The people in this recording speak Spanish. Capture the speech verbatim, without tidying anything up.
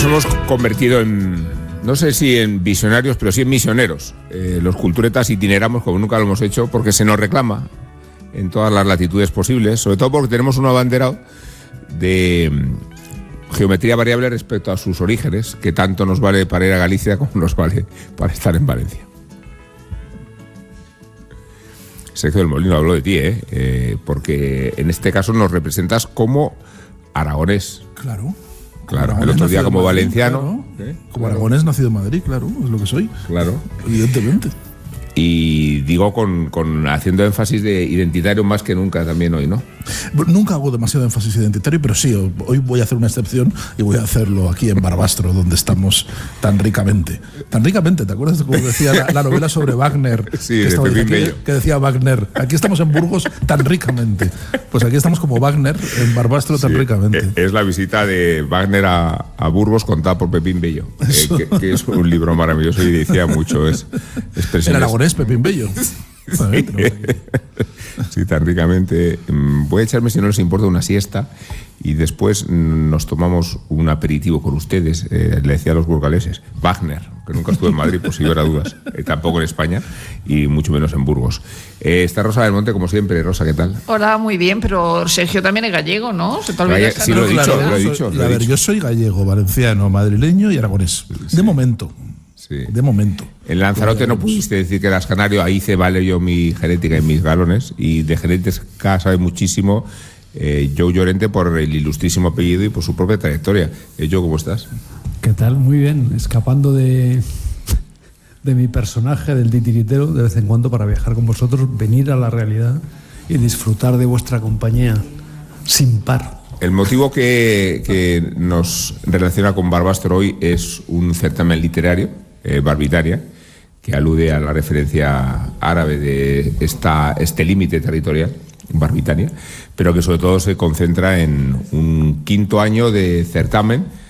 hemos convertido en, no sé si en visionarios, pero sí en misioneros. Eh, los culturetas itineramos como nunca lo hemos hecho porque se nos reclama en todas las latitudes posibles, sobre todo porque tenemos un abanderado de geometría variable respecto a sus orígenes, que tanto nos vale para ir a Galicia como nos vale para estar en Valencia. Sergio del Molino, hablo de ti, ¿eh? Eh, porque en este caso nos representas como aragonés. Claro. Claro, Aragonés, el otro día como Madrid, valenciano. Claro. ¿Eh? Como claro. Aragonés nacido en Madrid, claro, es lo que soy. Claro. Evidentemente. Y digo con, con haciendo énfasis de identitario más que nunca también hoy, ¿no? Nunca hago demasiado énfasis identitario, pero sí, hoy voy a hacer una excepción y voy a hacerlo aquí en Barbastro, donde estamos tan ricamente. Tan ricamente, ¿te acuerdas de cómo decía la, la novela sobre Wagner? Sí, que, de Pepín aquí, Bello. Que decía Wagner, aquí estamos en Burgos tan ricamente. Pues aquí estamos como Wagner en Barbastro tan sí, ricamente. Es la visita de Wagner a, a Burgos contada por Pepín Bello, eh, que, que es un libro maravilloso y decía mucho. Es, el aragonés Pepín Bello. Sí. Sí, tan ricamente. Voy a echarme, si no les importa, una siesta y después nos tomamos un aperitivo con ustedes. Eh, le decía a los burgaleses, Wagner, que nunca estuve en Madrid, por si hubiera dudas, eh, tampoco en España y mucho menos en Burgos. Eh, está Rosa del Monte, como siempre. Rosa, ¿qué tal? Hola, muy bien, pero Sergio también es gallego, ¿no? ¿Se te olvida? Sí, lo he dicho, lo he dicho. A ver, yo soy gallego, valenciano, madrileño y aragonés. Sí. De momento. Sí. De momento. En Lanzarote no pudiste decir que eras canario, ahí hice vale yo mi genética y mis galones, y de genética sabe muchísimo eh, Joe Llorente por el ilustrísimo apellido y por su propia trayectoria. Eh, Joe, ¿cómo estás? ¿Qué tal? Muy bien, escapando de, de mi personaje, del titiritero, de vez en cuando para viajar con vosotros, venir a la realidad y disfrutar de vuestra compañía sin par. El motivo que, que nos relaciona con Barbastro hoy es un certamen literario, eh, Barbitaria, que alude a la referencia árabe de esta, este límite territorial, Barbitania, pero que sobre todo se concentra en un quinto año de certamen